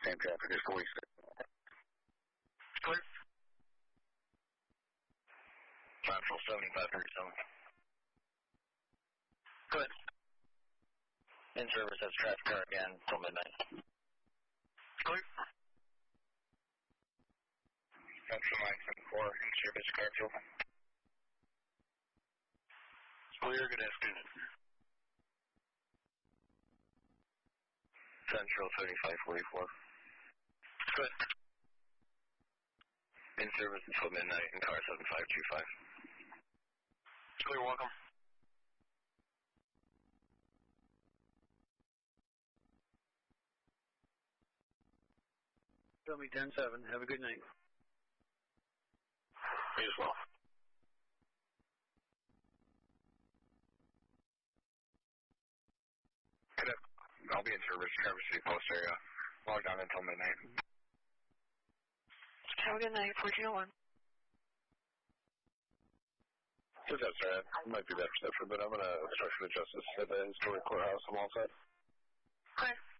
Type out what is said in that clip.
Same traffic as 46. Clear. Central 7537. Good. In service as traffic car again till midnight. Clear. Central 974, in service car till. Clear, good afternoon. Central 3544. Good. In service until midnight in car 7525. Clear, welcome. Tell me 10-7. Have a good night. You as well. Good afternoon. I'll be in service, Traverse City Post area. Logged on until midnight. Have a good night, 1401. Good afternoon, sir. I might be back for a bit. I'm going to obstruction of justice at the historic courthouse. I'm all set. Okay.